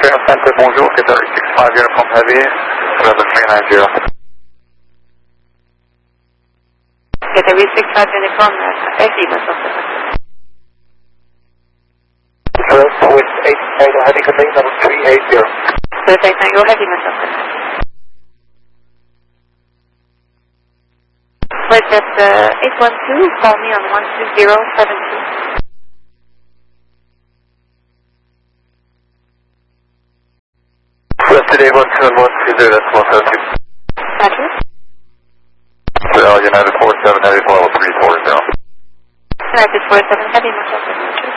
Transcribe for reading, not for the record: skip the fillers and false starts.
Trail Center, bonjour, Category 65 Uniform Heavy, 7390. Category 65 Uniform Heavy, bonjour. With 8 Tango Heavy, container number 380. With 8 Tango Heavy, bonjour. With that 812, call me on 12072. Today 12120, that's 172. Roger. United 47 Heavy, level 340. United 47 Heavy, bonjour.